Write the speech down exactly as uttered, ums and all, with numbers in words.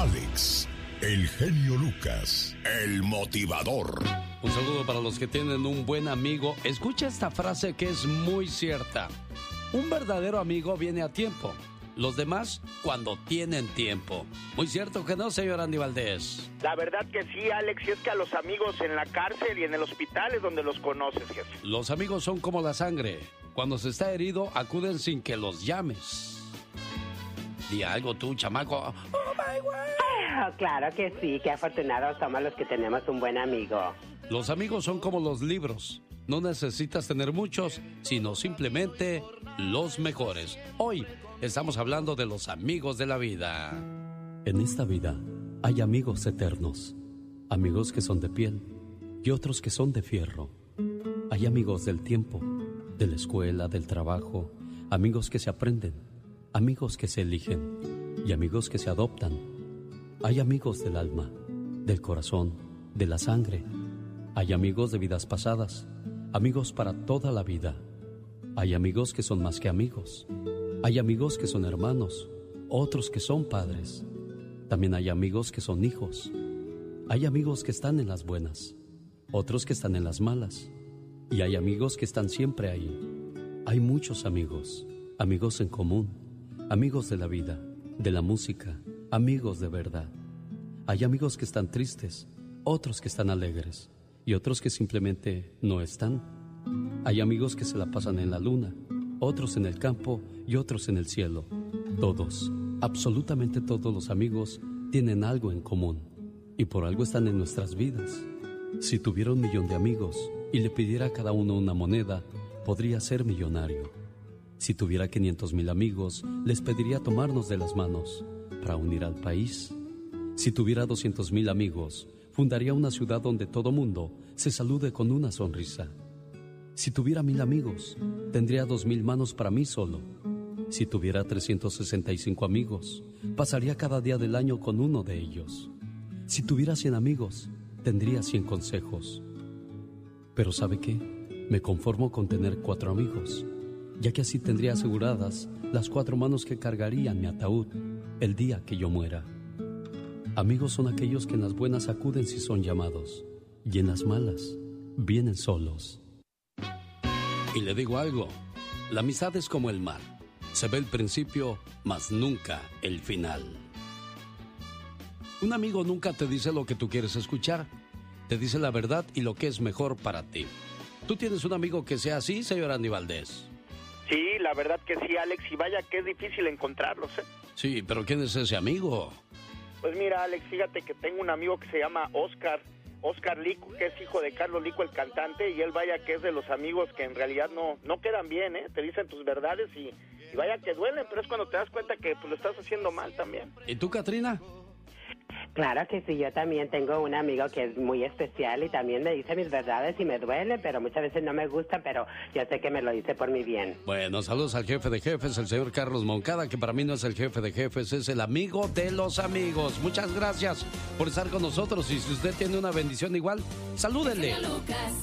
Alex, el genio Lucas, el motivador. Un saludo para los que tienen un buen amigo. Escucha esta frase que es muy cierta. Un verdadero amigo viene a tiempo. Los demás cuando tienen tiempo. Muy cierto que no, señor Andy Valdés. La verdad que sí, Alex, y es que a los amigos en la cárcel y en el hospital es donde los conoces, jefe. Los amigos son como la sangre. Cuando se está herido, acuden sin que los llames. Di algo tú, chamaco. Oh, my God. Oh, claro que sí, qué afortunados somos los que tenemos un buen amigo. Los amigos son como los libros. No necesitas tener muchos, sino simplemente los mejores. Hoy estamos hablando de los amigos de la vida. En esta vida hay amigos eternos, amigos que son de piel y otros que son de fierro. Hay amigos del tiempo, de la escuela, del trabajo, amigos que se aprenden, amigos que se eligen y amigos que se adoptan. Hay amigos del alma, del corazón, de la sangre. Hay amigos de vidas pasadas, amigos para toda la vida. Hay amigos que son más que amigos. Hay amigos que son hermanos, otros que son padres. También hay amigos que son hijos. Hay amigos que están en las buenas, otros que están en las malas. Y hay amigos que están siempre ahí. Hay muchos amigos, amigos en común, amigos de la vida, de la música, amigos de verdad. Hay amigos que están tristes, otros que están alegres y otros que simplemente no están. Hay amigos que se la pasan en la luna, otros en el campo y otros en el cielo. Todos, absolutamente todos los amigos tienen algo en común y por algo están en nuestras vidas. Si tuviera un millón de amigos y le pidiera a cada uno una moneda, podría ser millonario. Si tuviera quinientos mil amigos, les pediría tomarnos de las manos para unir al país. Si tuviera doscientos mil amigos, fundaría una ciudad donde todo mundo se salude con una sonrisa. Si tuviera mil amigos, tendría dos mil manos para mí solo. Si tuviera trescientos sesenta y cinco amigos, pasaría cada día del año con uno de ellos. Si tuviera cien amigos, tendría cien consejos. Pero ¿sabe qué? Me conformo con tener cuatro amigos, ya que así tendría aseguradas las cuatro manos que cargarían mi ataúd el día que yo muera. Amigos son aquellos que en las buenas acuden si son llamados, y en las malas vienen solos. Y le digo algo, la amistad es como el mar, se ve el principio, mas nunca el final. Un amigo nunca te dice lo que tú quieres escuchar, te dice la verdad y lo que es mejor para ti. ¿Tú tienes un amigo que sea así, señor Andy Valdés? Sí, la verdad que sí, Alex, y vaya que es difícil encontrarlos, ¿eh? Sí, pero ¿quién es ese amigo? Pues mira, Alex, fíjate que tengo un amigo que se llama Oscar, Oscar Lico, que es hijo de Carlos Lico, el cantante, y él vaya que es de los amigos que en realidad no, no quedan bien, ¿eh? Te dicen tus verdades y, y vaya que duelen, pero es cuando te das cuenta que pues, lo estás haciendo mal también. ¿Y tú, Katrina? Claro que sí, yo también tengo un amigo que es muy especial y también me dice mis verdades y me duele, pero muchas veces no me gusta, pero yo sé que me lo dice por mi bien. Bueno, saludos al jefe de jefes, el señor Carlos Moncada, que para mí no es el jefe de jefes, es el amigo de los amigos. Muchas gracias por estar con nosotros y si usted tiene una bendición igual, salúdenle. Lucas.